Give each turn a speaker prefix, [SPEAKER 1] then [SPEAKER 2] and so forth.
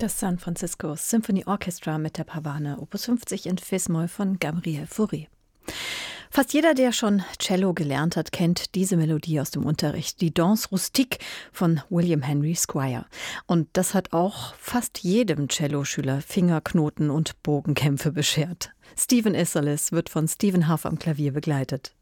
[SPEAKER 1] Das San Francisco Symphony Orchestra mit der Pavane Opus 50 in Fis-Moll von Gabriel Fauré. Fast jeder, der schon Cello gelernt hat, kennt diese Melodie aus dem Unterricht, die Danse Rustique von William Henry Squire. Und das hat auch fast jedem Celloschüler Fingerknoten und Bogenkämpfe beschert. Stephen Isserlis wird von Stephen Huff am Klavier begleitet.